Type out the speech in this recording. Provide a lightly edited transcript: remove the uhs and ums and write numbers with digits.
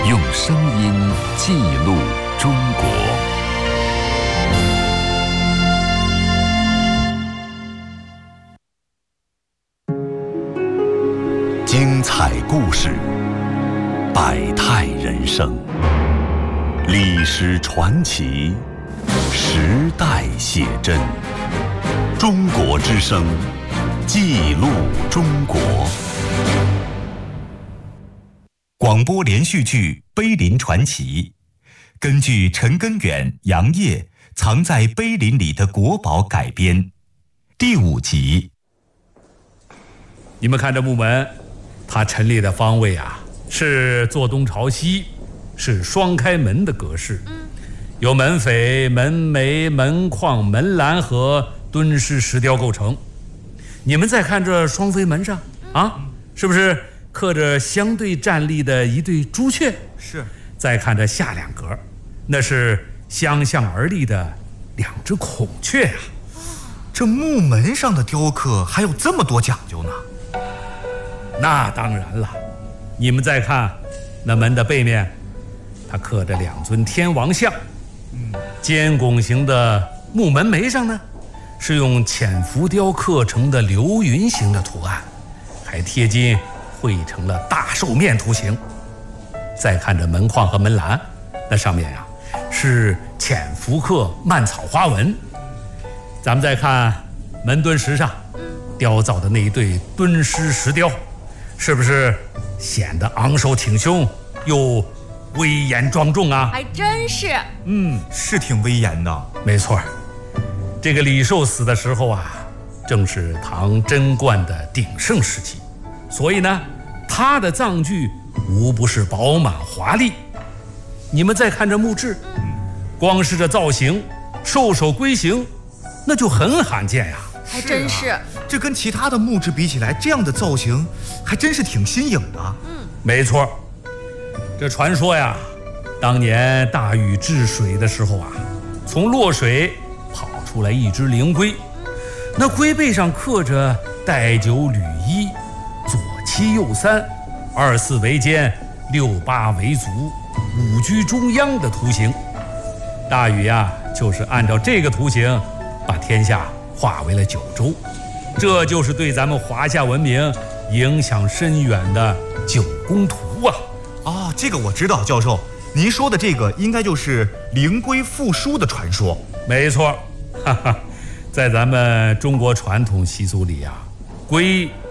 用声音记录中国。精彩故事，百态人生，历史传奇，时代写真。中国之声，记录中国。广播连续剧《碑林传奇》，根据陈根远、杨业藏在碑林里的国宝改编，第5集。 你们看这木门，它陈列的方位啊，是坐东朝西，是双开门的格式，由门楣、门楣、门框、门栏和敦实石雕构成。你们再看这双飞门上啊，是不是刻着相对站立的一对朱雀？ 是。 再看这下2格，那是相向而立的2只孔雀啊。 这木门上的雕刻还有这么多讲究呢？ 那当然了，你们再看那门的背面，它刻着2尊天王像，尖拱形的木门楣上呢，是用浅浮雕刻成的流云形的图案，还贴金绘成了大兽面图形。再看这门框和门栏，那上面呀是浅浮刻蔓草花纹。咱们再看门墩石上雕造的那一对敦实石雕，是不是显得昂首挺胸又威严庄重啊？ 还真是。 是挺威严的。 没错，这个李寿死的时候啊，正是唐贞观的鼎盛时期，所以呢，他的葬具无不是饱满华丽。你们再看这墓志，光是这造型，兽首龟形，那就很罕见呀。 还真是。 这跟其他的墓志比起来，这样的造型还真是挺新颖的。 没错，这传说呀，当年大禹治水的时候啊，从洛水跑出来一只灵龟，那龟背上刻着戴9履1，左7右3，24为肩，6 8为足，5居中央的图形。大禹呀，就是按照这个图形把天下划为了9州，这就是对咱们华夏文明影响深远的9宫图啊。 这个我知道，教授，您说的这个应该就是灵龟复书的传说。 没错，在咱们中国传统习俗里啊，龟